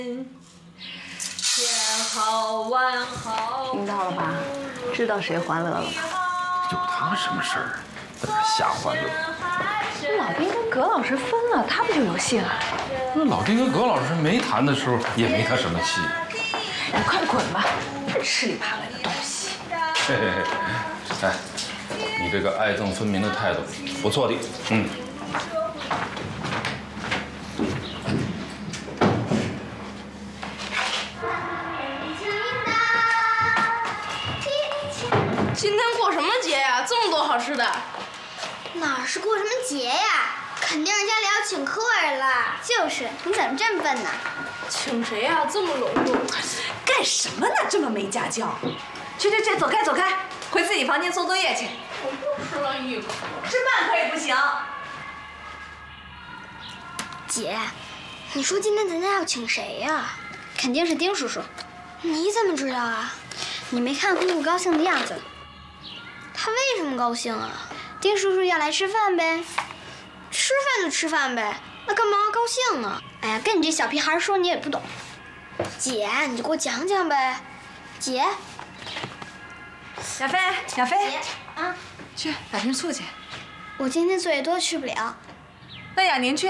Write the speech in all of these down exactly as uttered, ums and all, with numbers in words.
听到了吧？知道谁欢乐了吧？ 有他什么事儿？在这瞎欢乐。 老丁跟葛老师分了，他不就有戏了？ 那老丁跟葛老师没谈的时候，也没他什么戏。 你快滚吧！这吃里扒外的东西。 嘿嘿嘿，哎，你这个爱憎分明的态度不错的，嗯。 今天过什么节呀？这么多好吃的。 哪是过什么节呀？肯定是家里要请客人啦。就是，你怎么这么笨呢？ 请谁呀？这么隆重。 干什么呢？这么没家教！去去去，走开走开，回自己房间做作业去。 我就吃了一口。 吃半颗也不行。 姐，你说今天咱家要请谁呀？肯定是丁叔叔。你怎么知道啊？你没看姑姑高兴的样子。他为什么高兴啊？丁叔叔要来吃饭呗。吃饭就吃饭呗，那干嘛高兴啊？哎呀，跟你这小屁孩说你也不懂。姐，你就给我讲讲呗。姐， 亚飞，亚飞， 啊， 去打瓶醋去。 我今天作业多去不了。 那雅宁去。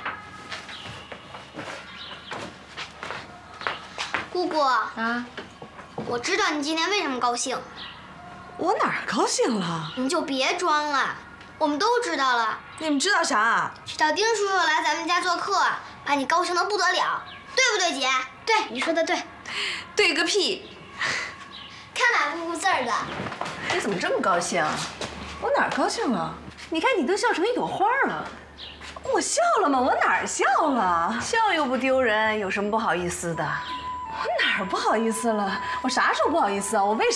姑姑啊， 我知道你今天为什么高兴， 我哪儿高兴了？ 你就别装了，我们都知道了。 你们知道啥？ 知道丁叔叔来咱们家做客，把你高兴得不得了，对不对，姐？对，你说的对。 对个屁！ 看把姑姑字儿的。 你怎么这么高兴？我哪儿高兴了？你看你都笑成一朵花了。我笑了吗？我哪儿笑了？ 笑又不丢人，有什么不好意思的？ 我哪儿不好意思了？我啥时候不好意思啊？我为